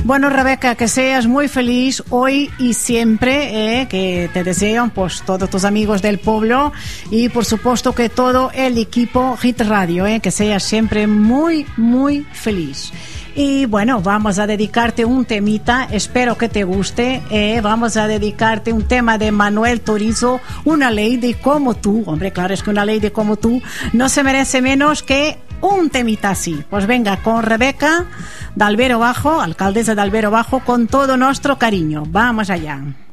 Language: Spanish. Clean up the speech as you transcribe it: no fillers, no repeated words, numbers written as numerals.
Bueno, Rebeca, que seas muy feliz hoy y siempre, que te desean pues todos tus amigos del pueblo y por supuesto que todo el equipo Hit Radio, que seas siempre muy, muy feliz. Y bueno, vamos a dedicarte un temita, espero que te guste. Vamos a dedicarte un tema de Manuel Turizo, Una lady como tú. Hombre, claro, es que una lady como tú no se merece menos que un temita así. Pues venga, con Rebeca de Albero Bajo, alcaldesa de Albero Bajo, con todo nuestro cariño. Vamos allá.